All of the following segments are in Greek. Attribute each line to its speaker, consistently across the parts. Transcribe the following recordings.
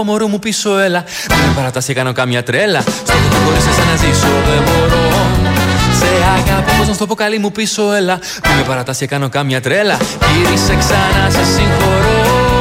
Speaker 1: Μωρό μου πίσω έλα, μην με παρατάς και κάνω κάμια τρέλα. Στο που χωρίς εσένα ζήσω δεν μπορώ. Σε αγαπώ, πώς να στο πω καλή μου πίσω έλα. Μην με παρατάς και κάνω κάμια τρέλα. Γύρισε ξανά, σε συγχωρώ.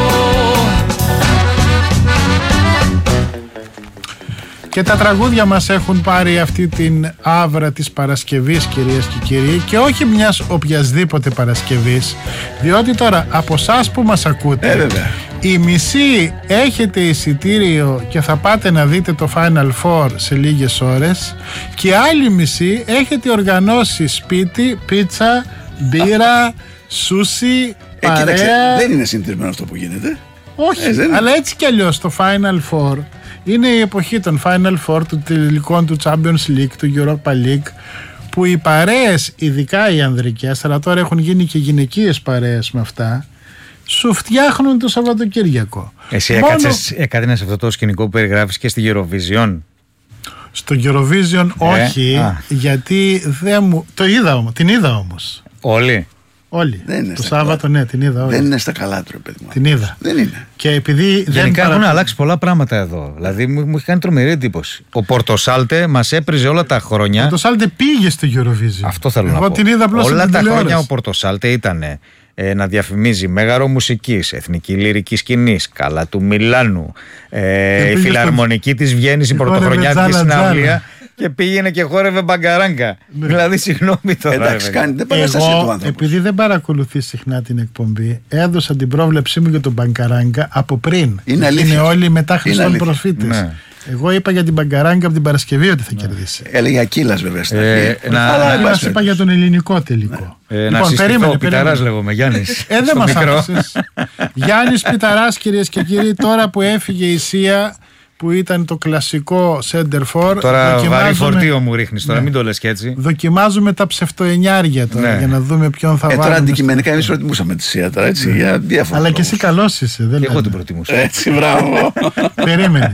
Speaker 2: Και τα τραγούδια μας έχουν πάρει αυτή την άβρα της Παρασκευής, κυρίες και κύριοι, και όχι μιας οποιασδήποτε Παρασκευής, διότι τώρα από εσάς που μας ακούτε, οι μισοί έχετε εισιτήριο και θα πάτε να δείτε το Final Four σε λίγες ώρες, και άλλοι μισοί έχετε οργανώσει σπίτι, πίτσα, μπύρα, σούσι, παρέα.
Speaker 3: Κοίταξε, δεν είναι συνηθισμένο αυτό που γίνεται.
Speaker 2: Όχι, αλλά έτσι κι αλλιώς το Final Four είναι η εποχή των Final Four, του τελικών του Champions League, του Europa League, που οι παρέες, ειδικά οι ανδρικές, αλλά τώρα έχουν γίνει και γυναικείες παρέες με αυτά, σου φτιάχνουν το Σαββατοκύριακο.
Speaker 4: Εσύ έκατες σε αυτό το σκηνικό που περιγράφεις και στη Eurovision?
Speaker 2: Στο Eurovision όχι, γιατί δεν μου... την είδα όμως.
Speaker 4: Όλοι?
Speaker 2: Όλοι. Το Σάββατο, ναι, την είδα.
Speaker 3: Δεν είναι στα καλά του, ρε παιδί μου.
Speaker 2: Την είδα.
Speaker 3: Δεν είναι.
Speaker 2: Και επειδή
Speaker 4: γενικά έχουν αλλάξει πολλά πράγματα εδώ. Δηλαδή μου έχει κάνει τρομερή εντύπωση. Ο Πορτοσάλτε μας έπριζε όλα τα χρόνια.
Speaker 2: Ο Πορτοσάλτε πήγε στο Eurovision.
Speaker 4: Αυτό θέλω να πω.
Speaker 2: Την είδα απλώς
Speaker 4: όλα τα χρόνια ο Πορτοσάλτε ήταν να διαφημίζει μέγαρο μουσικής, εθνική λυρική σκηνής, καλά του Μιλάνου, η φιλαρμονική της Βιέννης, η πρωτοχρονιάτικη συναυλία. Και πήγαινε και χόρευε μπαγκαράγκα. Ναι. Δηλαδή, συγγνώμη τώρα.
Speaker 3: Εντάξει, δεν παράσταση του άνθρωπου.
Speaker 2: Επειδή δεν παρακολουθεί συχνά την εκπομπή, έδωσα την πρόβλεψή μου για τον μπαγκαράγκα από πριν.
Speaker 3: Είναι
Speaker 2: όλοι μετά Χριστόν προφήτες. Ναι. Εγώ είπα για την μπαγκαράγκα από την Παρασκευή ότι θα κερδίσει.
Speaker 3: Έλεγε Ακύλας βέβαια στην αρχή.
Speaker 2: Αλλά μας είπα για τον ελληνικό τελικό.
Speaker 4: Λοιπόν, περίμενε. Πιταράς λέγομαι, Γιάννης.
Speaker 2: Δεν μας άφησες. Γιάννης Πιταράς, κυρίες και κύριοι, τώρα που έφυγε η Σία, που ήταν το κλασικό center for.
Speaker 4: Τώρα βαρύ φορτίο μου ρίχνεις τώρα, μην το λες και έτσι.
Speaker 2: Δοκιμάζουμε τα ψευτοενιάρια τώρα για να δούμε ποιον θα βάλουμε.
Speaker 3: Τώρα αντικειμενικά εμείς προτιμούσαμε τη Σία τώρα, έτσι, για διάφορα.
Speaker 2: Αλλά και εσύ καλός είσαι.
Speaker 4: Και εγώ την προτιμούσα.
Speaker 3: Έτσι, μπράβο.
Speaker 2: Περίμενε.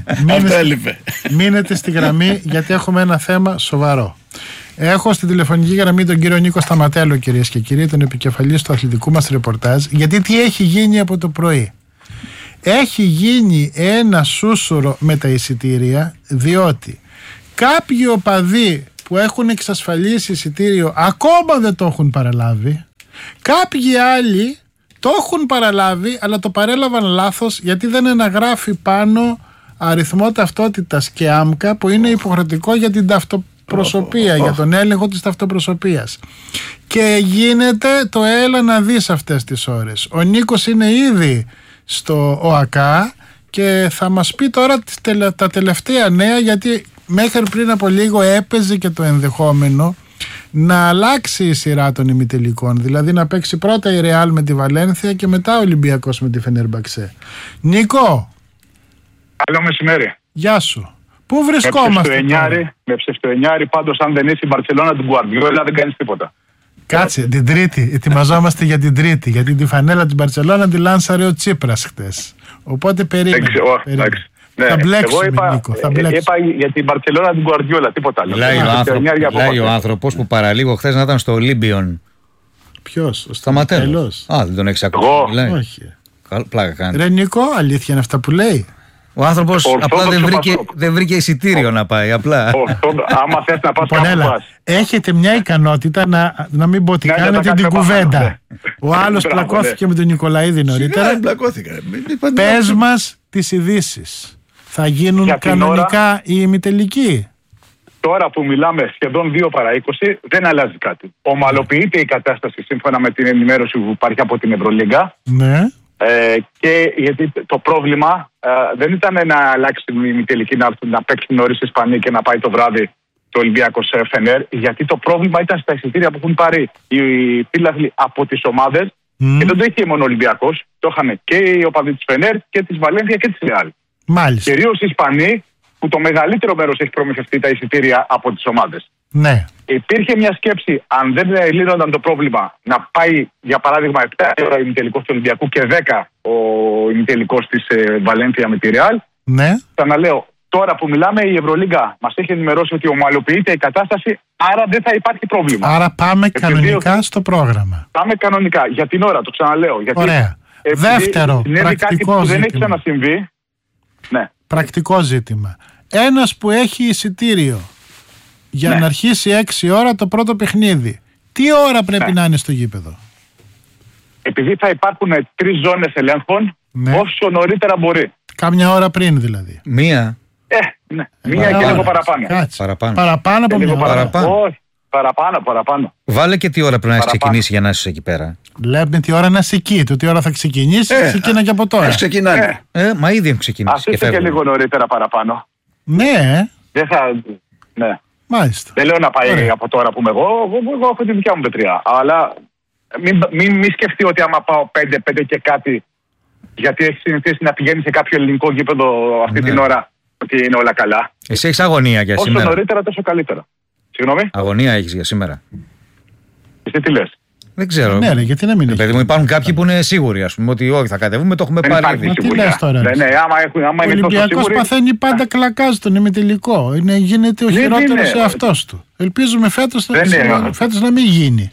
Speaker 2: Μείνετε στη γραμμή, γιατί έχουμε ένα θέμα σοβαρό. Έχω στην τηλεφωνική γραμμή τον κύριο Νίκο Σταματέλο, κυρίες και κύριοι, τον επικεφαλής του αθλητικού μας ρεπορτάζ, γιατί τι έχει γίνει από το πρωί. Έχει γίνει ένα σούσουρο με τα εισιτήρια, διότι κάποιοι οπαδοί που έχουν εξασφαλίσει εισιτήριο ακόμα δεν το έχουν παραλάβει, κάποιοι άλλοι το έχουν παραλάβει αλλά το παρέλαβαν λάθος, γιατί δεν αναγράφει πάνω αριθμό ταυτότητας και άμκα, που είναι υποχρεωτικό για την ταυτοπροσωπία, για τον έλεγχο της ταυτοπροσωπίας. Και γίνεται το έλα να δεις αυτές τις ώρες. Ο Νίκος είναι ήδη στο ΟΑΚΑ και θα μας πει τώρα τα τελευταία νέα, γιατί μέχρι πριν από λίγο έπαιζε και το ενδεχόμενο να αλλάξει η σειρά των ημιτελικών, δηλαδή να παίξει πρώτα η Ρεάλ με τη Βαλένθια και μετά ο Ολυμπιακός με τη Φενέρμπαξε. Νίκο,
Speaker 5: καλό μεσημέρι.
Speaker 2: Γεια σου. Πού βρισκόμαστε?
Speaker 5: Με ψευτοενιάρι, πάντως αν δεν είσαι η Μπαρσελόνα του Γκουαρδιόλα δεν κάνεις τίποτα.
Speaker 2: Κάτσε, την Τρίτη. Ετοιμαζόμαστε για την Τρίτη. Γιατί τη φανέλα της Μπαρσελόνα τη λάνσαρε ο Τσίπρας χτες. Οπότε περίμενε. Θα μπλέξουμε, Νίκο.
Speaker 5: Είπα για την Μπαρσελόνα του Γκουαρδιόλα, τίποτα άλλο.
Speaker 4: Λέει ο άνθρωπος που παραλίγο χθες να ήταν στο Ολύμπιον.
Speaker 2: Ποιος?
Speaker 4: Ο Σταματέλος. Δεν τον έχεις ακούσει?
Speaker 2: Όχι.
Speaker 4: Πλάκα κάνει.
Speaker 2: Ρε Νίκο, αλήθεια είναι αυτά που λέει?
Speaker 4: Ο άνθρωπος απλά δεν βρήκε εισιτήριο να πάει. Απλά.
Speaker 5: Άμα θες να πας κάπου πας.
Speaker 2: Έχετε μια ικανότητα να μην πω ότι κάνετε την κουβέντα. Ο άλλος πλακώθηκε με τον Νικολαίδη νωρίτερα. Πες μας τις ειδήσεις. Θα γίνουν κανονικά οι ημιτελικοί?
Speaker 5: Τώρα που μιλάμε σχεδόν 2 παρά 20 δεν αλλάζει κάτι. Ομαλοποιείται η κατάσταση σύμφωνα με την ενημέρωση που υπάρχει από την Ευρωλίγκα.
Speaker 2: Ναι.
Speaker 5: Και γιατί το πρόβλημα δεν ήταν να αλλάξει την ημιτελική, να παίξει νωρίς η Ισπανία και να πάει το βράδυ το Ολυμπιακός Φενέρ, γιατί το πρόβλημα ήταν στα εισιτήρια που έχουν πάρει οι φίλαθλοι από τις ομάδες. Και δεν το είχε μόνο ο Ολυμπιακός, το είχαν και οι οπαδοί της Φενέρ και της Βαλένθια και της Ρεάλ.
Speaker 2: Μάλιστα.
Speaker 5: Κυρίως οι Ισπανοί, που το μεγαλύτερο μέρος έχει προμηθευτεί τα εισιτήρια από τις ομάδες.
Speaker 2: Ναι.
Speaker 5: Υπήρχε μια σκέψη, αν δεν λύνονταν το πρόβλημα, να πάει για παράδειγμα 7 ώρα ημιτελικός του Ολυμπιακού και 10 ο ημιτελικός της Βαλένθια με τη Ρεάλ.
Speaker 2: Ναι.
Speaker 5: Ξαναλέω, τώρα που μιλάμε, η Ευρωλίγκα μας έχει ενημερώσει ότι ομαλοποιείται η κατάσταση, άρα δεν θα υπάρχει πρόβλημα.
Speaker 2: Άρα πάμε κανονικά στο πρόγραμμα.
Speaker 5: Πάμε κανονικά. Για την ώρα, το ξαναλέω. Γιατί
Speaker 2: ωραία. Δεύτερο,
Speaker 5: συνέβη κάτι που δεν έχει ξανασυμβεί. Ναι.
Speaker 2: πρακτικό ζήτημα. Ένας που έχει εισιτήριο για να αρχίσει 6 ώρα το πρώτο παιχνίδι, τι ώρα πρέπει να είναι στο γήπεδο?
Speaker 5: Επειδή θα υπάρχουν 3 ζώνες ελέγχων, όσο νωρίτερα μπορεί.
Speaker 2: Κάμια ώρα πριν δηλαδή.
Speaker 4: Μία.
Speaker 5: Ναι. Μία και λίγο παραπάνω.
Speaker 2: Παραπάνω από μία ώρα.
Speaker 5: Όχι, παραπάνω.
Speaker 4: Βάλε και τι ώρα πρέπει να έχει ξεκινήσει για να είσαι εκεί πέρα.
Speaker 2: Λέμε τι ώρα να είσαι εκεί. Το τι ώρα θα ξεκινήσει, ξεκινά και από τώρα.
Speaker 3: Ξεκινάνε.
Speaker 4: Μα ήδη έχουν ξεκινήσει.
Speaker 5: Ας είστε και λίγο νωρίτερα παραπάνω.
Speaker 2: Ναι.
Speaker 5: Δεν θα. Ναι.
Speaker 2: Μάλιστα.
Speaker 5: Δεν λέω να πάει από τώρα που είμαι εγώ. Εγώ έχω τη δικιά μου πετριά. Αλλά μην σκεφτεί ότι άμα πάω 5 και κάτι, γιατί έχει συνηθίσει να πηγαίνει σε κάποιο ελληνικό γήπεδο αυτή την ώρα, ότι είναι όλα καλά.
Speaker 4: Εσύ έχεις αγωνία για σήμερα.
Speaker 5: Όσο νωρίτερα, τόσο καλύτερα. Συγγνώμη.
Speaker 4: Αγωνία έχεις για σήμερα.
Speaker 5: Εσύ τι λες?
Speaker 4: Δεν ξέρω.
Speaker 2: Ναι, γιατί να μην έχει.
Speaker 4: Παιδί μου, υπάρχουν κάποιοι που είναι σίγουροι, ας πούμε, ότι όχι, θα κατεβούμε, το έχουμε πάρει ήδη.
Speaker 2: Τι λες τώρα?
Speaker 5: Ναι, άμα
Speaker 2: ο Ολυμπιακός παθαίνει πάντα κλακάζει τον ημιτελικό. Γίνεται ο χειρότερος εαυτός του. Ελπίζουμε φέτος να μην γίνει.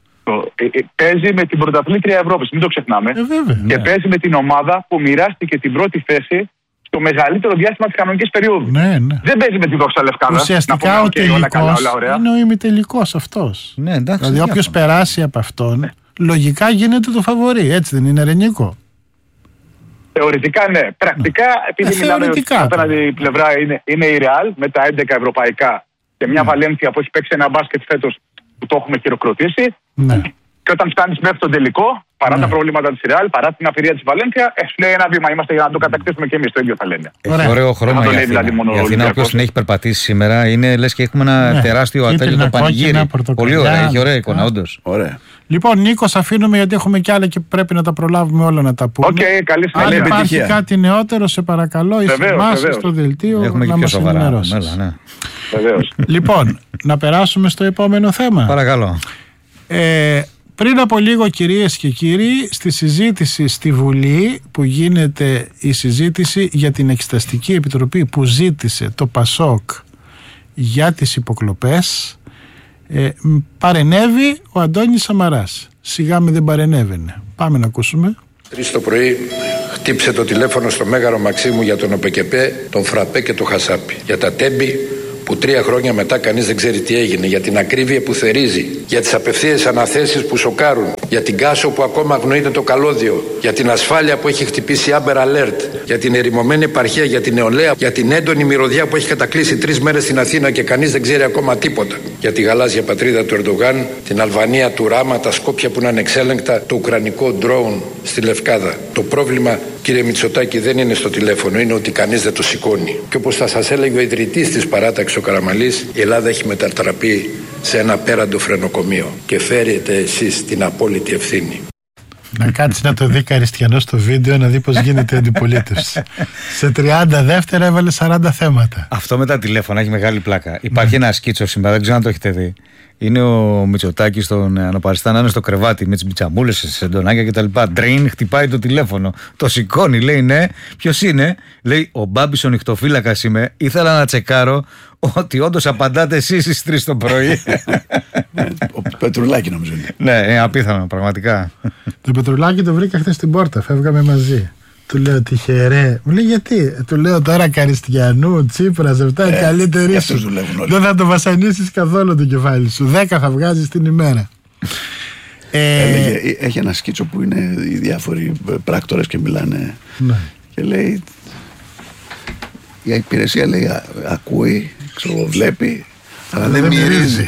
Speaker 5: Παίζει με την πρωταθλήτρια Ευρώπης, μην το ξεχνάμε. Και παίζει με την ομάδα που μοιράστηκε την πρώτη θέση στο μεγαλύτερο διάστημα της κανονικής περίοδου.
Speaker 2: Ναι.
Speaker 5: Δεν παίζει με τη Δόξα Λευκάδα.
Speaker 2: Ουσιαστικά ο τελικός είναι ο ημιτελικός αυτός.
Speaker 4: Ναι, εντάξει,
Speaker 2: δηλαδή όποιος περάσει από αυτόν, λογικά γίνεται το φαβορί. Έτσι δεν είναι, Ρενίκο?
Speaker 5: Θεωρητικά ναι. Πρακτικά, επειδή μιλάμε ότι απέναντι πλευρά είναι η Real με τα 11 ευρωπαϊκά και μια Βαλένθια που έχει παίξει ένα μπάσκετ φέτος που το έχουμε χειροκροτήσει.
Speaker 2: Ναι.
Speaker 5: Και όταν φτάνεις μέχρι τον τελικό, παρά τα προβλήματα της Real, παρά την απειρία της Βαλένθια, σου λέει ένα βήμα. Είμαστε για να το κατακτήσουμε και εμείς, το ίδιο θα λένε.
Speaker 4: Έχει ωραίο χρώμα η Αθήνα. Η Αθήνα, όποιος την έχει περπατήσει σήμερα, είναι λες και έχουμε ένα τεράστιο ατέλειο πανηγύρι. Πολύ ωραία, έχει ωραία εικόνα, όντως.
Speaker 2: Λοιπόν, Νίκο, αφήνουμε γιατί έχουμε κι άλλα και πρέπει να τα προλάβουμε όλα να τα πούμε.
Speaker 5: Καλή
Speaker 2: Αν υπάρχει κάτι νεότερο, σε παρακαλώ, εις εμάς στο δελτίο να μας ενημερώσεις. Λοιπόν, να περάσουμε στο επόμενο θέμα.
Speaker 4: Παρακαλώ.
Speaker 2: Πριν από λίγο, κυρίες και κύριοι, στη συζήτηση στη Βουλή που γίνεται η συζήτηση για την Εξεταστική Επιτροπή που ζήτησε το ΠΑΣΟΚ για τις υποκλοπές, παρενέβη ο Αντώνης Σαμαράς. Σιγά με δεν παρενέβαινε. Πάμε να ακούσουμε.
Speaker 6: 3 το πρωί χτύπησε το τηλέφωνο στο Μέγαρο Μαξίμου για τον ΟΠΕΚΕΠΕ, τον Φραπέ και τον Χασάπι. Για τα τέμπη που 3 χρόνια μετά κανείς δεν ξέρει τι έγινε, για την ακρίβεια που θερίζει, για τις απευθείας αναθέσεις που σοκάρουν, για την Κάσο που ακόμα αγνοείται το καλώδιο, για την ασφάλεια που έχει χτυπήσει Amber Alert, για την ερημωμένη επαρχία, για την νεολαία, για την έντονη μυρωδιά που έχει κατακλείσει 3 μέρες στην Αθήνα και κανείς δεν ξέρει ακόμα τίποτα, για τη γαλάζια πατρίδα του Ερντογάν, την Αλβανία του Ράμα, τα Σκόπια που είναι ανεξέλεγκτα, το ουκρανικό ντρόουν στη Λευκάδα. Το πρόβλημα, κύριε Μητσοτάκη, δεν είναι στο τηλέφωνο, είναι ότι κανείς δεν το σηκώνει. Και όπως θα σας έλεγε ο ιδρυτής της παράταξης, ο Καραμαλής, η Ελλάδα έχει μετατραπεί σε ένα απέραντο φρενοκομείο και φέρετε εσείς την απόλυτη ευθύνη.
Speaker 2: Να κάτσει να το δει Καριστιανό στο βίντεο να δει πως γίνεται αντιπολίτευση. Σε 30 δεύτερα έβαλε 40 θέματα.
Speaker 4: Αυτό με τα τηλέφωνα έχει μεγάλη πλάκα. Υπάρχει ένα σκίτσο σήμερα, δεν ξέρω αν το έχετε δει. Είναι ο Μητσοτάκης στον Ανοπαριστά να είναι στο κρεβάτι με τις μπιτσαμούλες, σε σεντονάκια κτλ. Ντριν, χτυπάει το τηλέφωνο. Το σηκώνει, λέει ναι. Ποιος είναι? Λέει ο Μπάμπης ο νυχτοφύλακας είμαι. Ήθελα να τσεκάρω ότι όντως απαντάτε εσείς στις 3 το πρωί.
Speaker 3: Ο Πετρουλάκη νομίζω είναι.
Speaker 4: Ναι, απίθανο πραγματικά.
Speaker 2: Το Πετρουλάκη το βρήκα χθες στην πόρτα, φεύγαμε μαζί. Του λέω τυχερέ. Μου λέει γιατί? Του λέω τώρα Καριστιανού, Τσίπρας, αυτά οι καλύτεροι σου. Δεν θα το βασανίσεις καθόλου το κεφάλι σου. 10 θα βγάζεις την ημέρα.
Speaker 3: Έχει ένα σκίτσο που είναι οι διάφοροι πράκτορες και μιλάνε. Ναι. Και λέει η υπηρεσία λέει ακούει, βλέπει, αλλά δεν μυρίζει.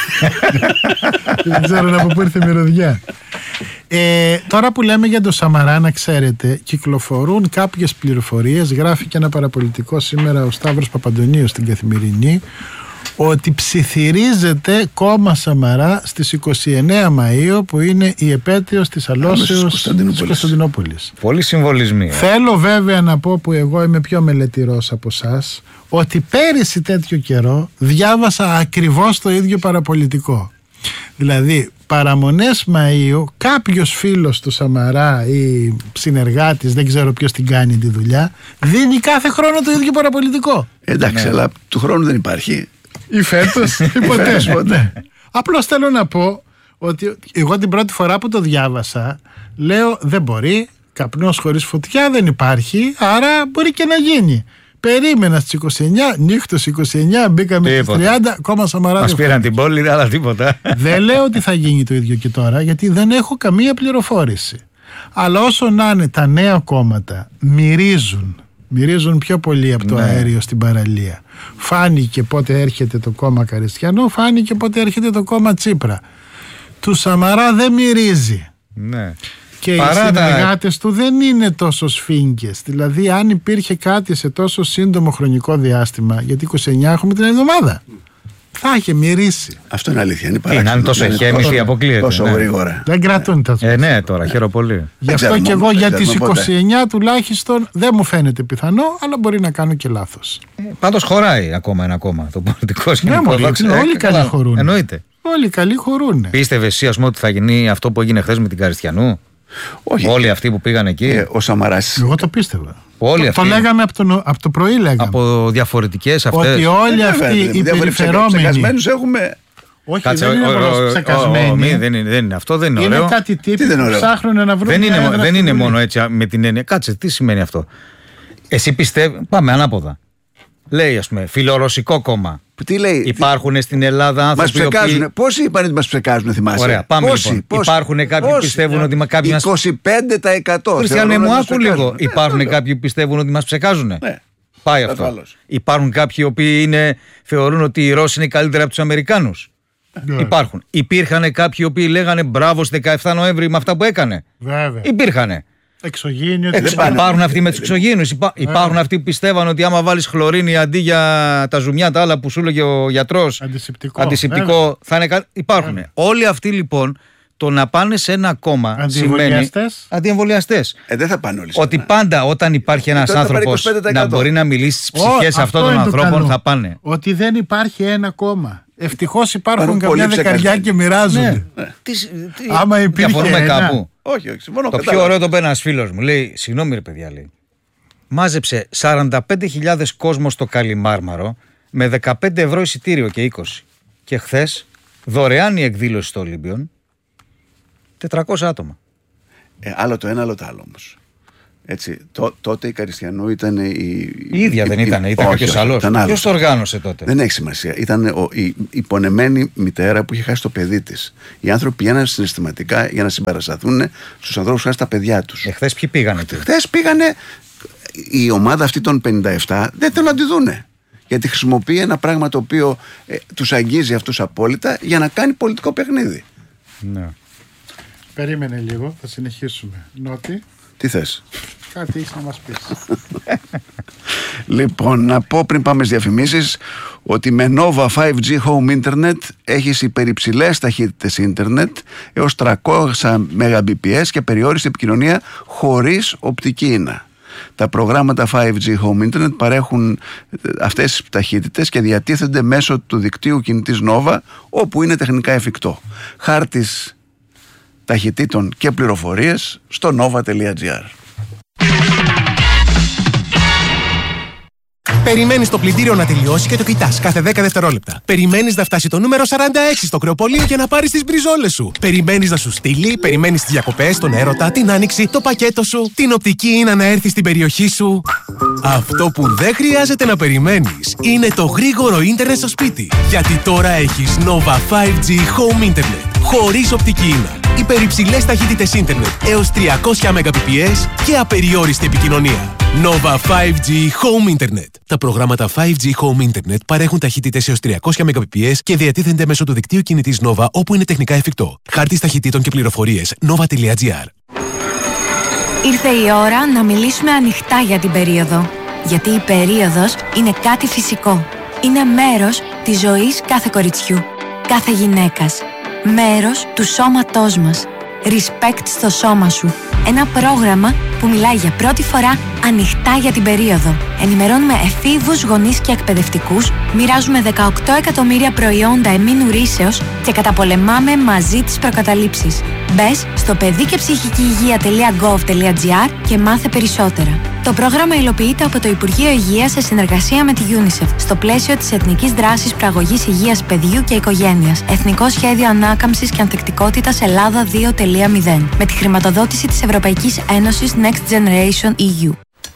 Speaker 2: Δεν ξέρω από πού ήρθε η μυρωδιά. Τώρα που λέμε για τον Σαμαρά, να ξέρετε, κυκλοφορούν κάποιες πληροφορίες. Γράφει και ένα παραπολιτικό σήμερα ο Σταύρος Παπαντονίου στην Καθημερινή, ότι ψιθυρίζεται κόμμα Σαμαρά στις 29 Μαΐου που είναι η επέτειος της αλώσεως της Κωνσταντινούπολης.
Speaker 4: Πολλοί συμβολισμοί.
Speaker 2: Θέλω βέβαια να πω, που εγώ είμαι πιο μελετηρός από εσάς, ότι πέρυσι τέτοιο καιρό διάβασα ακριβώς το ίδιο παραπολιτικό. Δηλαδή παραμονές Μαΐου κάποιος φίλος του Σαμαρά ή συνεργάτης, δεν ξέρω ποιος την κάνει τη δουλειά, δίνει κάθε χρόνο το ίδιο παραπολιτικό.
Speaker 3: Εντάξει, αλλά του χρόνου δεν υπάρχει.
Speaker 2: Ή φέτος ή ποτέ. Απλώς θέλω να πω ότι εγώ την πρώτη φορά που το διάβασα λέω δεν μπορεί, καπνός χωρίς φωτιά δεν υπάρχει, άρα μπορεί και να γίνει. Περίμενα στις 29, νύχτος 29, μπήκαμε στις 30, ακόμα Σαμαρά.
Speaker 4: Μας πήραν την πόλη, αλλά τίποτα.
Speaker 2: Δεν λέω ότι θα γίνει το ίδιο και τώρα, γιατί δεν έχω καμία πληροφόρηση. Αλλά όσο να είναι, τα νέα κόμματα μυρίζουν πιο πολύ από το αέριο στην παραλία. Φάνηκε πότε έρχεται το κόμμα Καριστιανό, φάνηκε πότε έρχεται το κόμμα Τσίπρα. Του Σαμαρά δεν μυρίζει. Ναι. Και οι συνεργάτες του δεν είναι τόσο σφίγγες. Δηλαδή, αν υπήρχε κάτι σε τόσο σύντομο χρονικό διάστημα, γιατί 29 έχουμε την εβδομάδα, θα είχε μυρίσει.
Speaker 3: Αυτό είναι αλήθεια. Είναι
Speaker 4: αν τόσο εχέμηθη, αποκλείεται.
Speaker 3: Τόσο γρήγορα.
Speaker 2: Δεν κρατούν τα
Speaker 4: τόσο. Ναι, τώρα χαίρομαι πολύ.
Speaker 2: Γι' αυτό και εγώ για τις 29 τουλάχιστον δεν μου φαίνεται πιθανό, αλλά μπορεί να κάνω και λάθος.
Speaker 4: Πάντως χωράει ακόμα ένα κόμμα το πολιτικό σκηνικό.
Speaker 2: Ναι, όλοι καλοί χωρούν.
Speaker 4: Εννοείται.
Speaker 2: Όλοι καλοί χωρούν.
Speaker 4: Πίστευες εσύ, ας πούμε, ότι θα γίνει αυτό που έγινε χθες με την Καριστιανού?
Speaker 3: Όχι.
Speaker 4: Όλοι αυτοί που πήγαν εκεί.
Speaker 3: Ο Σαμαράς.
Speaker 2: Εγώ το πίστευα.
Speaker 4: Το
Speaker 2: λέγαμε από το πρωί.
Speaker 4: Από διαφορετικές αυτές.
Speaker 2: Ότι όλοι αυτοί οι περιφερόμενοι.
Speaker 3: Ψεκασμένους έχουμε.
Speaker 2: Όχι, δεν είναι μόνο ψεκασμένοι.
Speaker 4: Δεν είναι αυτό, δεν είναι ωραίο.
Speaker 2: Είναι κάτι τύποι που ψάχνουν να βρουν.
Speaker 4: Δεν είναι μόνο έτσι με την έννοια. Κάτσε, τι σημαίνει αυτό? Εσύ πιστεύεις. Πάμε ανάποδα. Λέει, ας πούμε, φιλορωσικό κόμμα.
Speaker 3: Τι λέει?
Speaker 4: Υπάρχουν στην Ελλάδα άνθρωποι.
Speaker 3: Μας ψεκάζουν. Πόσοι είπαν ότι μας ψεκάζουν, θυμάσαι?
Speaker 4: Ωραία, πάμε λοιπόν. Υπάρχουν κάποιοι που πιστεύουν ότι κάποιοι.
Speaker 3: 25%.
Speaker 4: Χριστιανέ μου, άκου λίγο. Υπάρχουν κάποιοι που πιστεύουν ότι μας ψεκάζουν.
Speaker 3: Ναι.
Speaker 4: Πάει αυτό. Υπάρχουν κάποιοι οι οποίοι θεωρούν ότι οι Ρώσοι είναι καλύτεροι από τους Αμερικάνους. Υπάρχουν. Υπήρχαν κάποιοι οι οποίοι λέγανε μπράβο στις 17 Νοέμβρη με αυτά που έκανε.
Speaker 2: Βέβαια.
Speaker 4: Υπήρχανε. Υπάρχουν αυτοί με τους εξωγήινους. Υπάρχουν αυτοί που πιστεύαν ότι άμα βάλεις χλωρίνη αντί για τα ζουμιά τα άλλα που σου έλεγε ο γιατρός, αντισηπτικό, θα είναι κάτι. Υπάρχουν. Όλοι αυτοί λοιπόν, το να πάνε σε ένα κόμμα σημαίνει. Αντιεμβολιαστές.
Speaker 3: Δεν θα πάνε όλοι.
Speaker 4: Ότι πάντα όταν υπάρχει ένας άνθρωπος να μπορεί να μιλήσει στις ψυχές αυτών των ανθρώπων, θα πάνε.
Speaker 2: Ότι δεν υπάρχει ένα κόμμα. Ευτυχώς υπάρχουν καμιά δεκαριά και μοιράζονται. Άμα
Speaker 4: διαφορούμε κάπου.
Speaker 3: Όχι, μόνο
Speaker 4: το πιο ωραίο το πέρα ένας φίλος μου. Λέει, συγγνώμη ρε παιδιά, λέει. Μάζεψε 45.000 κόσμο στο Καλιμάρμαρο με 15 ευρώ εισιτήριο και 20. Και χθες δωρεάν η εκδήλωση στο Ολύμπιον 400 άτομα.
Speaker 3: Άλλο το ένα, άλλο το άλλο όμως. Έτσι, τότε η Καριστιανού ήταν η
Speaker 4: ίδια δεν ήταν, ήταν κάποιος άλλος. Ποιος το οργάνωσε τότε?
Speaker 3: Δεν έχει σημασία. Ήταν η πονεμένη μητέρα που είχε χάσει το παιδί της. Οι άνθρωποι πηγαίναν συναισθηματικά για να συμπαρασταθούν στους ανθρώπους που χάσαν τα παιδιά τους.
Speaker 4: Χθες ποιοι πήγανε?
Speaker 3: Χθες πήγανε η ομάδα αυτή των 57, δεν θέλουν να τη δούνε. Γιατί χρησιμοποιεί ένα πράγμα το οποίο τους αγγίζει αυτούς απόλυτα για να κάνει πολιτικό παιχνίδι.
Speaker 4: Ναι.
Speaker 2: Περίμενε λίγο, θα συνεχίσουμε. Νότι.
Speaker 3: Τι θες?
Speaker 2: Κάτι έχεις να μας πεις.
Speaker 3: Λοιπόν, να πω πριν πάμε στις διαφημίσεις ότι με Nova 5G Home Internet έχεις υπερυψηλές ταχύτητες ίντερνετ έως 300 Mbps και περιόριστη επικοινωνία χωρίς οπτική ίνα. Τα προγράμματα 5G Home Internet παρέχουν αυτές τις ταχύτητες και διατίθενται μέσω του δικτύου κινητής Nova όπου είναι τεχνικά εφικτό. Χάρτης ταχυτήτων και πληροφορίες στο nova.gr.
Speaker 7: Περιμένεις το πλυντήριο να τελειώσει και το κοιτάς κάθε 10 δευτερόλεπτα. Περιμένεις να φτάσει το νούμερο 46 στο κρεοπολείο και να πάρεις τις μπριζόλες σου. Περιμένεις να σου στείλει, περιμένεις τις διακοπές, τον έρωτα, την άνοιξη, το πακέτο σου, την οπτική ίνα να έρθει στην περιοχή σου. Αυτό που δεν χρειάζεται να περιμένεις είναι το γρήγορο ίντερνετ στο σπίτι. Γιατί τώρα έχεις Nova 5G Home Internet. Χωρίς οπτική ίνα. Υπερυψηλές ταχύτητες ίντερνετ έως 300 Mbps και απεριόριστη επικοινωνία. Nova 5G Home Internet. Τα προγράμματα 5G Home Internet παρέχουν ταχύτητες έως 300 Mbps και διατίθενται μέσω του δικτύου κινητής Nova όπου είναι τεχνικά εφικτό. Χάρτης ταχυτήτων και πληροφορίες nova.gr.
Speaker 8: Ήρθε η ώρα να μιλήσουμε ανοιχτά για την περίοδο. Γιατί η περίοδος είναι κάτι φυσικό. Είναι μέρος της ζωής κάθε κοριτσιού, κάθε γυναίκας. Μέρος του σώματός μας. Respect στο σώμα σου. Ένα πρόγραμμα που μιλάει για πρώτη φορά ανοιχτά για την περίοδο. Ενημερώνουμε εφήβους, γονείς και εκπαιδευτικούς, μοιράζουμε 18 εκατομμύρια προϊόντα εμήνου ρύσεως και καταπολεμάμε μαζί τις προκαταλήψεις. Μπες στο παιδικεψυχικηυγεία.gov.gr και μάθε περισσότερα. Το πρόγραμμα υλοποιείται από το Υπουργείο Υγείας σε συνεργασία με τη UNICEF στο πλαίσιο της Εθνικής Δράσης Προαγωγής Υγείας Παιδιού και Οικογένειας. Εθνικό Σχέδιο Ανάκαμψης και Ανθεκτικότητας Ελλάδα 2.0. Με τη χρηματοδότηση της Ευρωπαϊκής Ένωσης Next Generation EU.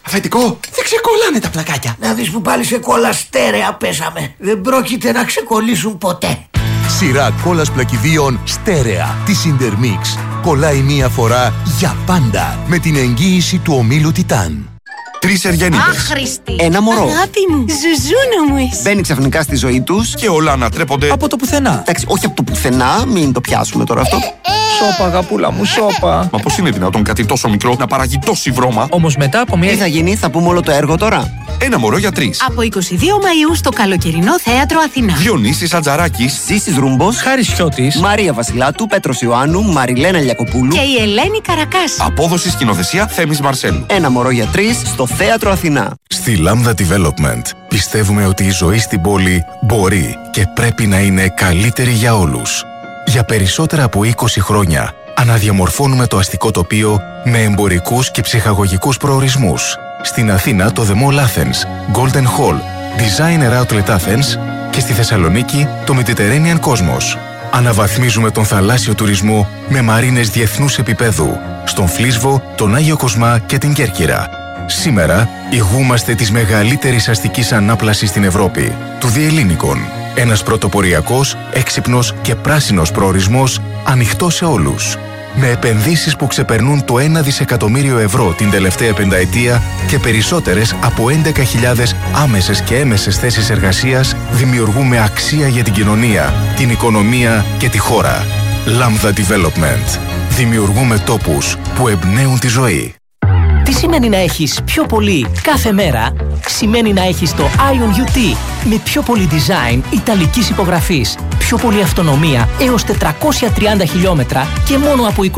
Speaker 9: Αφεντικό, δεν ξεκολλάνε τα πλακάκια.
Speaker 10: Να δεις που πάλι σε κόλλα στέρεα πέσαμε. Δεν πρόκειται να ξεκολλήσουν ποτέ.
Speaker 11: Σειρά κόλλας πλακιδίων στέρεα της Intermix. Κολλάει μία φορά για πάντα με την εγγύηση του ομίλου Τιτάν. 3 Εργενίδες.
Speaker 12: Άχρηστη.
Speaker 11: Ένα μωρό.
Speaker 12: Αγάπη μου, ζουζούνα μου εσύ.
Speaker 11: Μπαίνει ξαφνικά στη ζωή τους και όλα ανατρέπονται από το πουθενά. Εντάξει, όχι από το πουθενά, μην το πιάσουμε τώρα αυτό.
Speaker 13: Σώπα, αγαπούλα μου, σώπα.
Speaker 11: Μα πώς είναι δυνατόν κάτι τόσο μικρό να παράγει τόση βρώμα?
Speaker 13: Όμως μετά από μια.
Speaker 11: Τι θα γίνει, θα πούμε όλο το έργο τώρα. Ένα μωρό για 3.
Speaker 12: Από 22 Μαΐου στο καλοκαιρινό θέατρο Αθηνά.
Speaker 11: Διονύσης Ατζαράκης,
Speaker 10: Ζήσης Ρούμπος,
Speaker 13: Χάρης Χιώτης,
Speaker 10: Μαρία Βασιλάτου, Πέτρος Ιωάννου, Μαριλένα Λιακοπούλου
Speaker 12: Και η Ελένη Καρακάση.
Speaker 11: απόδοση σκηνοθεσία Θέμης Μαρσέλου.
Speaker 10: Ένα μωρό για 3 στο θέατρο Αθηνά.
Speaker 11: Στη Lambda Development πιστεύουμε ότι η ζωή στην πόλη μπορεί και πρέπει να είναι καλύτερη για όλους. Για περισσότερα από 20 χρόνια αναδιαμορφώνουμε το αστικό τοπίο με εμπορικούς και ψυχαγωγικούς προορισμούς. Στην Αθήνα το The Mall Athens, Golden Hall, Designer Outlet Athens και στη Θεσσαλονίκη το Mediterranean Cosmos. Αναβαθμίζουμε τον θαλάσσιο τουρισμό με μαρίνες διεθνούς επίπεδου, στον Φλίσβο, τον Άγιο Κοσμά και την Κέρκυρα. Σήμερα ηγούμαστε της μεγαλύτερης αστικής ανάπλασης στην Ευρώπη, του Διελλήνικων. Ένας πρωτοποριακός, έξυπνος και πράσινος προορισμός ανοιχτός σε όλους. Με επενδύσεις που ξεπερνούν το 1 δισεκατομμύριο ευρώ την τελευταία πενταετία και περισσότερες από 11.000 άμεσες και έμεσες θέσεις εργασίας, δημιουργούμε αξία για την κοινωνία, την οικονομία και τη χώρα. Lambda Development. Δημιουργούμε τόπους που εμπνέουν τη ζωή.
Speaker 14: Τι σημαίνει να έχεις πιο πολύ κάθε μέρα? Σημαίνει να έχεις το Ion UT με πιο πολύ design ιταλικής υπογραφής, πιο πολύ αυτονομία έως 430 χιλιόμετρα και μόνο από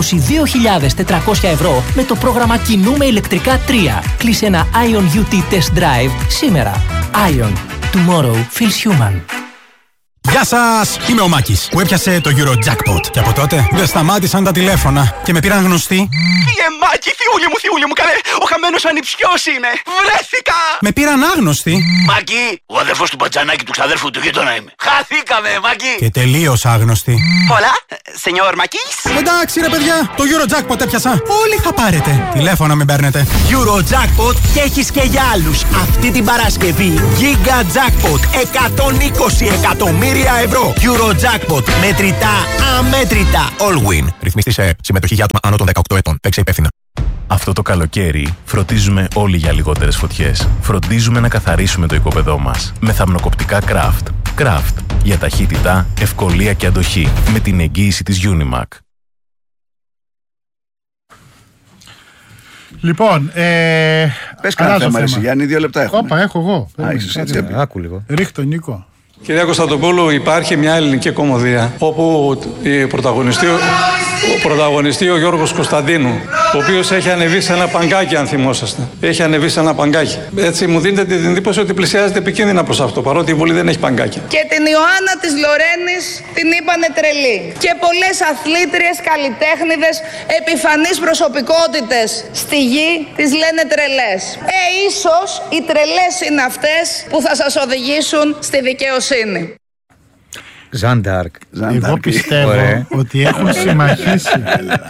Speaker 14: 22.400 ευρώ με το πρόγραμμα Κινούμε ηλεκτρικά 3. Κλείσε ένα Ion UT Test Drive σήμερα. Ion. Tomorrow feels human.
Speaker 15: Γεια σας! Είμαι ο Μάκης που έπιασε το Eurojackpot. Και από τότε δεν σταμάτησαν τα τηλέφωνα και με πήραν γνωστοί.
Speaker 9: Μάκη, θειούλη μου, καλέ. Ο χαμένος ανιψιός είναι. Βρέθηκα!
Speaker 15: Με πήραν άγνωστοι.
Speaker 9: Μάκη, ο αδερφός του Μπατζανάκη του ξαδέρφου του γείτονα είμαι. Χαθήκαμε, Μάκη.
Speaker 15: Και τελείως άγνωστοι.
Speaker 9: Πολλά, σενιόρ Μάκης.
Speaker 15: Εντάξει ρε παιδιά, το Eurojackpot έπιασα. Όλοι θα πάρετε. Τηλέφωνα μην παίρνετε.
Speaker 10: Eurojackpot και έχεις και για άλλους. Αυτή την Παρασκευή Giga Jackpot 120 εκατομμύρια ευρώ. Eurojackpot μετρητά αμέτρητα.
Speaker 15: All win. Ρυθμιστή σε συμμετοχή για άτομα άνω των 18 ετών. Παίξε υπεύθυνα.
Speaker 16: Αυτό το καλοκαίρι φροντίζουμε όλοι για λιγότερες φωτιές. Φροντίζουμε να καθαρίσουμε το οικόπεδό μας με θαμνοκοπτικά Craft. Craft για ταχύτητα, ευκολία και αντοχή με την εγγύηση της Unimac.
Speaker 2: Λοιπόν,
Speaker 3: πες κανένα θέμα, Γιάννη, 2 λεπτά έχουμε.
Speaker 2: Όπα, έχω εγώ.
Speaker 4: Άκου λίγο.
Speaker 2: Ρίχτω, Νίκο.
Speaker 17: Κυρία Κωνσταντοπούλου, υπάρχει μια ελληνική κομμωδία όπου πρωταγωνιστεί ο Γιώργος Κωνσταντίνου, ο οποίος έχει ανεβεί σε ένα παγκάκι, αν θυμόσαστε. Έχει ανεβεί σε ένα παγκάκι. Έτσι μου δίνετε την εντύπωση ότι πλησιάζεται επικίνδυνα προς αυτό, παρότι η Βουλή δεν έχει παγκάκια.
Speaker 18: Και την Ιωάννα της Λορένης την είπανε τρελή. Και πολλές αθλήτριες, καλλιτέχνηδες, επιφανείς προσωπικότητες στη γη τις λένε τρελές. Ίσως οι τρελές είναι αυτές που θα σας οδηγήσουν στη δικαιοσύνη.
Speaker 4: Ζαντάρκ.
Speaker 2: Εγώ πιστεύω ότι έχουν συμμαχήσει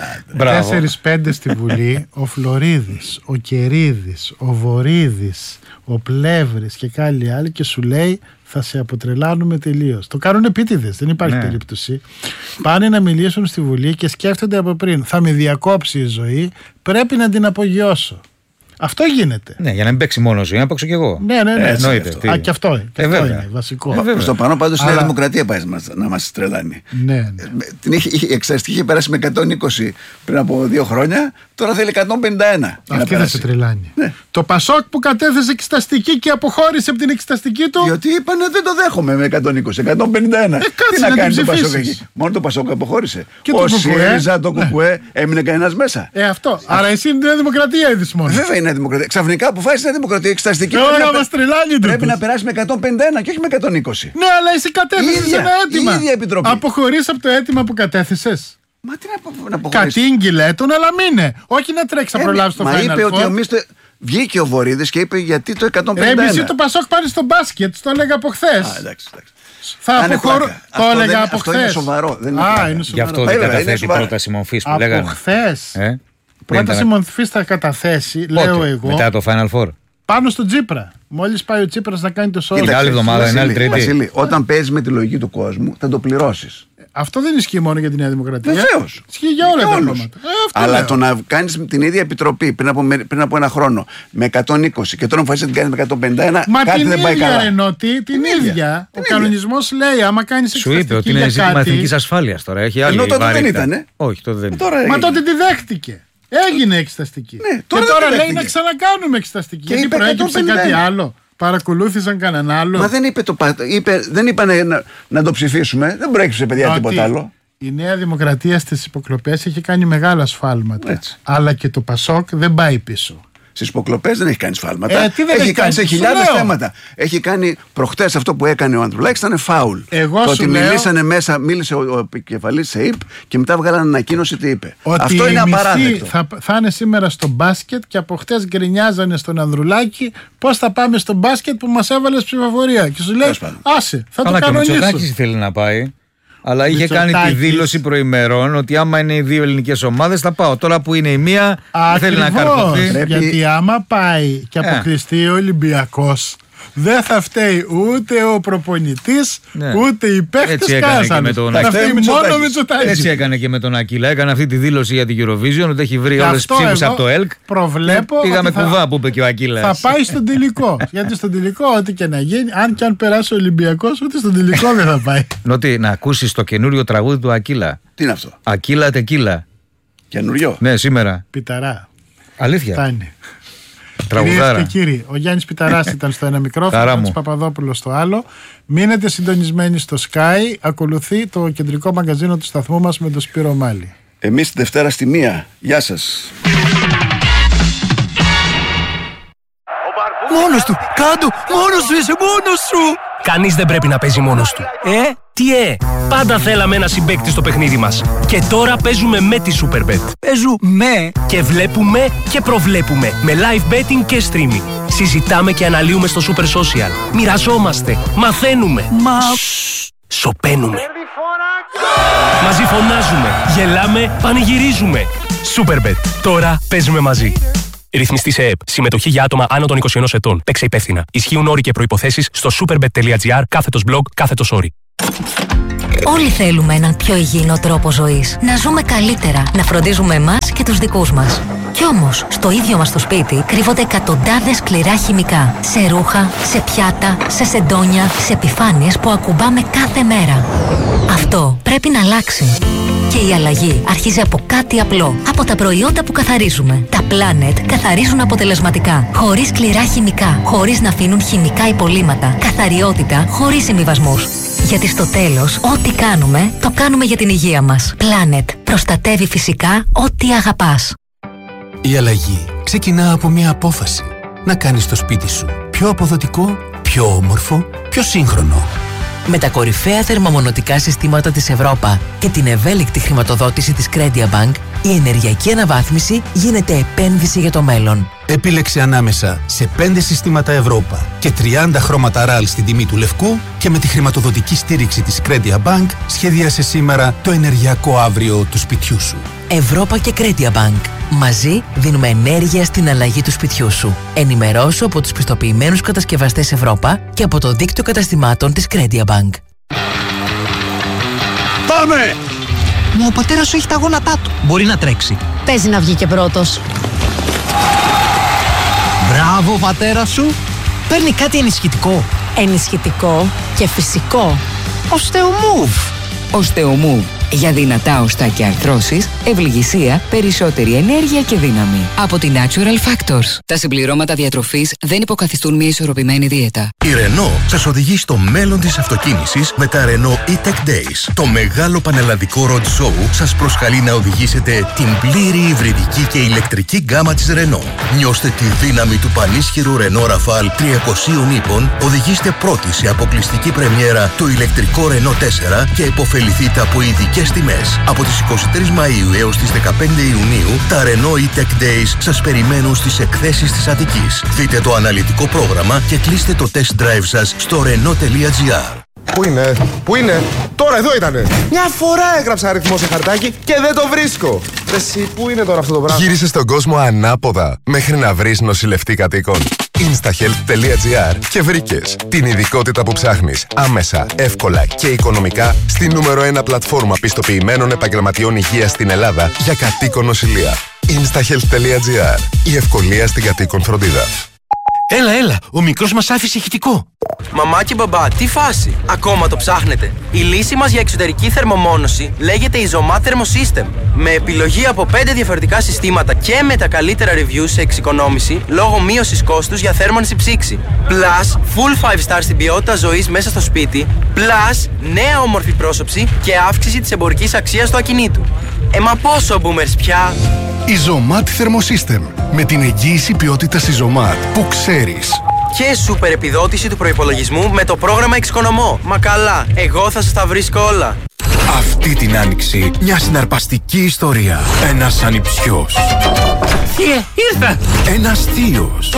Speaker 2: 4-5 στη Βουλή. Ο Φλωρίδης, ο Κερίδης, ο Βορίδης, ο Πλεύρης και κάποιοι άλλοι, και σου λέει θα σε αποτρελάνουμε τελείως. Το κάνουν επίτηδες, δεν υπάρχει περίπτωση. Πάνε να μιλήσουν στη Βουλή και σκέφτονται από πριν, θα με διακόψει η ζωή, πρέπει να την απογειώσω. Αυτό γίνεται.
Speaker 4: Ναι, για να μην παίξει μόνο ζωή, να παίξω κι εγώ.
Speaker 2: Ναι.
Speaker 4: Εννοείται.
Speaker 2: Και αυτό είναι βασικό.
Speaker 3: Προς το πάνω πάντως η Νέα Δημοκρατία πάει να μας τρελάνει.
Speaker 2: Ναι.
Speaker 3: Η εξαριστική είχε περάσει με 120 πριν από 2 χρόνια, τώρα θέλει 151.
Speaker 2: Αυτή δεν σε τρελάνει. Ναι. Το Πασόκ που κατέθεσε εξεταστική και αποχώρησε από την εξεταστική του.
Speaker 3: Διότι είπανε δεν το δέχομαι με 120, 151. Τι να κάνει το Πασόκ εκεί? Μόνο το Πασόκ αποχώρησε. Ο ΣΥΡΙΖΑ, το ΚΚΕ, έμεινε κανένας μέσα.
Speaker 2: Αυτό. Άρα εσύ είναι Νέα Δημοκρατία είδης μόνο.
Speaker 3: Βέβαια είναι Δημοκρατία. Ξαφνικά αποφάσισε η Δημοκρατία εξεταστική. Πρέπει να περάσει με 151 και όχι με 120.
Speaker 2: Ναι, αλλά εσύ κατέθεσες ένα αίτημα.
Speaker 3: Η ίδια επιτροπή.
Speaker 2: Αποχωρείς από το αίτημα που κατέθεσες.
Speaker 3: Μα τι να αποχωρήσεις?
Speaker 2: Κατήγγειλε τον, αλλά μείνε. Όχι να τρέξει να προλάβει το Final Four.
Speaker 3: Μα είπε ότι βγήκε ο Βορίδης και είπε γιατί το 151.
Speaker 2: Εμείς το Πασόκ πάρει στο μπάσκετ, το έλεγα από χθες.
Speaker 3: Εντάξει.
Speaker 2: Θα αποχωρώ. Το έλεγα από χθες.
Speaker 3: Αυτό είναι σοβαρό.
Speaker 4: Γι' αυτό δεν καταθέτει πρόταση μορφής που λέγανε.
Speaker 2: Από χθες. Πρόταση μορφής θα καταθέσει, λέω εγώ.
Speaker 4: Μετά το Final Four.
Speaker 2: Πάνω στο Τσίπρα. Μόλις πάει ο Τσίπρας να κάνει το σώμα.
Speaker 4: Την άλλη εβδομάδα, είναι άλλη Τρίτη.
Speaker 3: Βασίλη, όταν παίζεις με τη λογική του κόσμου, θα το πληρώσεις.
Speaker 2: Αυτό δεν ισχύει μόνο για τη Νέα Δημοκρατία.
Speaker 3: Βεβαίως.
Speaker 2: Ισχύει για όλα τα κόμματα.
Speaker 3: Αλλά το να κάνεις την ίδια επιτροπή πριν από ένα χρόνο με 120 και τώρα μου την κάνεις με 151, κάτι δεν πάει καλά.
Speaker 2: Την ίδια. Ο κανονισμός λέει, άμα κάνεις εξεταστική.
Speaker 4: Σου είπε ότι είναι ζήτημα εθνικής ασφάλειας τώρα. Έχει άλλη
Speaker 3: βαρύτητα. Ενώ τότε δεν ήταν.
Speaker 4: Όχι, τότε δεν
Speaker 2: ήταν. Μα τότε τη δέχτηκε. Έγινε εξεταστική.
Speaker 3: Ναι,
Speaker 2: τώρα και τώρα λέει να ξανακάνουμε εξεταστική. Και γιατί προέκυψε κάτι άλλο. Παρακολούθησαν κανέναν άλλο.
Speaker 3: Μα δεν είπανε να το ψηφίσουμε. Δεν προέκυψε, παιδιά, τίποτα άλλο.
Speaker 2: Η Νέα Δημοκρατία στις υποκλοπές έχει κάνει μεγάλα σφάλματα. Έτσι. Αλλά και το Πασόκ δεν πάει πίσω.
Speaker 3: Στις υποκλοπές δεν έχει κάνει σφάλματα. Έχει κάνει σε χιλιάδες θέματα. Έχει κάνει προχτές αυτό που έκανε ο Ανδρουλάκης, ήταν φάουλ. Το ότι μίλησε ο επικεφαλής σε ΕΙΠ και μετά βγάλανε ανακοίνωση τι είπε. Αυτό είναι απαράδεκτο.
Speaker 2: Θα είναι σήμερα στο μπάσκετ και από χτες γκρινιάζανε στον Ανδρουλάκη πώς θα πάμε στο μπάσκετ που μας έβαλε ψηφοφορία. Και σου λέει, άσε, θα το κανονίσω.
Speaker 4: Αλλά και ο Μητσοτάκης θέλει να πάει. Αλλά είχε κάνει τη δήλωση προημερών ότι άμα είναι οι δύο ελληνικές ομάδες θα πάω. Τώρα που είναι η μία θέλει να καρποθεί.
Speaker 2: Γιατί άμα πάει και αποκλειστεί ο Ολυμπιακός, δεν θα φταίει ούτε ο προπονητής, ούτε οι παίχτες κάσανε.
Speaker 4: Έτσι έκανε και με τον Ακίλα. Έκανε αυτή τη δήλωση για την Eurovision ότι έχει βρει όλες τις ψήφους από το ΕΛΚ.
Speaker 2: Προβλέπω.
Speaker 4: Πήγαμε κουβά που είπε και ο Ακίλας.
Speaker 2: Θα πάει στον τελικό. Γιατί στον τελικό, ό,τι και να γίνει, αν και αν περάσει ο Ολυμπιακός, ούτε στον τελικό δεν θα πάει.
Speaker 4: Νότι, να ακούσεις το καινούριο τραγούδι του Ακίλα.
Speaker 3: Τι είναι αυτό?
Speaker 4: Ακίλα τεκίλα.
Speaker 3: Καινούριο?
Speaker 4: Ναι, σήμερα.
Speaker 2: Πιταρά.
Speaker 4: Αλήθεια.
Speaker 2: Φτάνει.
Speaker 4: Κυρίες
Speaker 2: και κύριοι, ο Γιάννης Πιταράς ήταν στο ένα μικρόφωνο, ο Παπαδόπουλος στο άλλο. Μείνετε συντονισμένοι στο Sky. Ακολουθεί το κεντρικό μαγκαζίνο του σταθμού μας με τον Σπύρο Μάλη.
Speaker 3: Εμείς τη Δευτέρα στη 1. Γεια σας.
Speaker 10: Μόνος του, κάτω, μόνος σου είσαι, μόνος σου. Κανείς δεν πρέπει να παίζει μόνος του. Τι πάντα θέλαμε ένα συμπαίκτη στο παιχνίδι μας. Και τώρα παίζουμε με τη Superbet. Παίζουμε και βλέπουμε και προβλέπουμε με live betting και streaming. Συζητάμε και αναλύουμε στο Super Social. Μοιραζόμαστε, μαθαίνουμε. Σωπαίνουμε. Μαζί φωνάζουμε, γελάμε, πανηγυρίζουμε. Superbet. Τώρα παίζουμε μαζί. Ρυθμιστή σε ΕΕΠ. Συμμετοχή για άτομα άνω των 21 ετών. Παίξε υπεύθυνα. Ισχύουν όροι και προϋποθέσεις στο superbet.gr/blog/όροι.
Speaker 8: Όλοι θέλουμε έναν πιο υγιεινό τρόπο ζωής. Να ζούμε καλύτερα, να φροντίζουμε εμάς και τους δικούς μας. Κι όμως, στο ίδιο μας το σπίτι κρύβονται εκατοντάδες σκληρά χημικά. Σε ρούχα, σε πιάτα, σε σεντόνια, σε επιφάνειες που ακουμπάμε κάθε μέρα. Αυτό πρέπει να αλλάξει. Και η αλλαγή αρχίζει από κάτι απλό. Από τα προϊόντα που καθαρίζουμε. Τα Planet καθαρίζουν αποτελεσματικά. Χωρίς σκληρά χημικά. Χωρίς να αφήνουν χημικά υπολείμματα. Καθαριότητα χωρίς συμβιβασμούς. Γιατί στο τέλος, ό,τι κάνουμε, το κάνουμε για την υγεία μας. Planet. Προστατεύει φυσικά ό,τι αγαπάς.
Speaker 19: Η αλλαγή ξεκινά από μια απόφαση. Να κάνεις το σπίτι σου πιο αποδοτικό, πιο όμορφο, πιο σύγχρονο.
Speaker 20: Με τα κορυφαία θερμομονωτικά συστήματα της Ευρώπα και την ευέλικτη χρηματοδότηση της Credia Bank, η ενεργειακή αναβάθμιση γίνεται επένδυση για το μέλλον.
Speaker 19: Επίλεξε ανάμεσα σε 5 συστήματα Ευρώπα και 30 χρώματα RAL στην τιμή του λευκού και με τη χρηματοδοτική στήριξη της Credia Bank σχεδίασε σήμερα το ενεργειακό αύριο του σπιτιού σου.
Speaker 20: Ευρώπα και Credia Bank. Μαζί δίνουμε ενέργεια στην αλλαγή του σπιτιού σου. Ενημερώσου από τους πιστοποιημένους κατασκευαστές Ευρώπα και από το δίκτυο καταστημάτων της Credia Bank.
Speaker 10: Πάμε!
Speaker 21: Μα ο πατέρας σου έχει τα γόνατά του.
Speaker 20: Μπορεί να τρέξει.
Speaker 21: Παίζει να βγει και πρώτος.
Speaker 20: Μπράβο, πατέρα σου. Παίρνει κάτι ενισχυτικό.
Speaker 21: Ενισχυτικό και φυσικό.
Speaker 20: Osteomove.
Speaker 22: Osteomove. Για δυνατά οστά και αρθρώσεις, ευληγησία, περισσότερη ενέργεια και δύναμη. Από τη Natural Factors. Τα συμπληρώματα διατροφής δεν υποκαθιστούν μια ισορροπημένη δίαιτα.
Speaker 11: Η Renault σας οδηγεί στο μέλλον της αυτοκίνησης με τα Renault E-Tech Days. Το μεγάλο πανελλαδικό road show σας προσκαλεί να οδηγήσετε την πλήρη υβριδική και ηλεκτρική γκάμα της Renault. Νιώστε τη δύναμη του πανίσχυρου Renault Rafale 300 ύπων, οδηγήστε πρώτοι σε αποκλειστική πρεμιέρα το ηλεκτρικό Renault 4 και υποφεληθείτε από ειδικές τιμές. Από τις 23 Μαΐου έως τις 15 Ιουνίου, τα Renault E-Tech Days σας περιμένουν στις εκθέσεις της Αττικής. Δείτε το αναλυτικό πρόγραμμα και κλείστε το test drive σας στο Renault.gr.
Speaker 1: Πού είναι? Τώρα εδώ ήτανε. Μια φορά έγραψα αριθμό σε χαρτάκι και δεν το βρίσκω. Εσύ, πού είναι τώρα αυτό το πράγμα?
Speaker 5: Γύρισες στον κόσμο ανάποδα μέχρι να βρεις νοσηλευτή κατοίκων. Instahealth.gr και βρήκες την ειδικότητα που ψάχνεις άμεσα, εύκολα και οικονομικά στη νούμερο 1 πλατφόρμα πιστοποιημένων επαγγελματιών υγείας στην Ελλάδα για κατοίκον νοσηλεία. Instahealth.gr. Η ευκολία στην κατοίκον φροντίδα.
Speaker 23: Έλα, ο μικρός μας άφησε ηχητικό.
Speaker 24: Μαμά και μπαμπά, τι φάση? Ακόμα το ψάχνετε? Η λύση μας για εξωτερική θερμομόνωση λέγεται Isomat Thermosystem. Με επιλογή από 5 διαφορετικά συστήματα και με τα καλύτερα reviews σε εξοικονόμηση λόγω μείωσης κόστους για θέρμανση ψήξη. Plus, full 5 star στην ποιότητα ζωής μέσα στο σπίτι. Plus, νέα όμορφη πρόσωψη και αύξηση της εμπορικής αξίας του ακινήτου. Μα πόσο boomers πια?
Speaker 25: Isomat Thermosystem. Με την εγγύηση ποιότητας Isomat που ξέρεις.
Speaker 24: Και σούπερ επιδότηση του προϋπολογισμού με το πρόγραμμα Εξοικονομώ. Μα καλά, εγώ θα σας τα βρίσκω όλα.
Speaker 11: Αυτή την άνοιξη μια συναρπαστική ιστορία. Ένας ανιψιός.
Speaker 23: Ήρθα!
Speaker 11: Ένας θείος.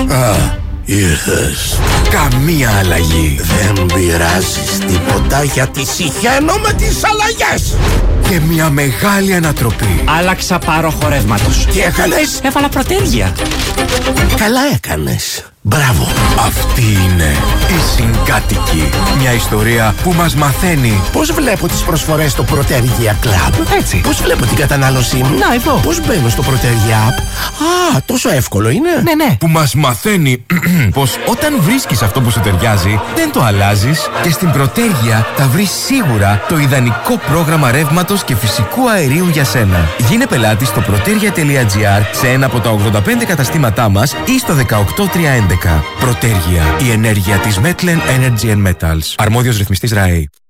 Speaker 25: Ήρθες.
Speaker 11: Καμία αλλαγή.
Speaker 25: Δεν πειράζεις τίποτα γιατί συχαίνω με τις αλλαγές.
Speaker 11: Και μια μεγάλη ανατροπή.
Speaker 23: Άλλαξα πάροχο ρεύματος.
Speaker 25: Τι έκανες?
Speaker 23: Έβαλα προτέρια.
Speaker 25: Καλά έκανες. Μπράβο.
Speaker 11: Αυτή είναι η Συγκάτοικη. Μια ιστορία που μας μαθαίνει
Speaker 25: πώς βλέπω τις προσφορές στο Protergia Club.
Speaker 23: Έτσι.
Speaker 25: Πώς βλέπω την κατανάλωσή μου.
Speaker 23: Να, εδώ.
Speaker 25: Πώς μπαίνω στο Protergia App. Τόσο εύκολο είναι.
Speaker 23: Ναι.
Speaker 11: Που μας μαθαίνει πως όταν βρίσκεις αυτό που σου ταιριάζει, δεν το αλλάζεις και στην Protergia θα βρεις σίγουρα το ιδανικό πρόγραμμα ρεύματος και φυσικού αερίου για σένα. Γίνε πελάτη στο protergia.gr σε ένα από τα 85 καταστήματά μας ή στο 18311. Protergia, η ενέργεια της Metlen Energy and Metals. Αρμόδιος ρυθμιστής ΡΑΕ.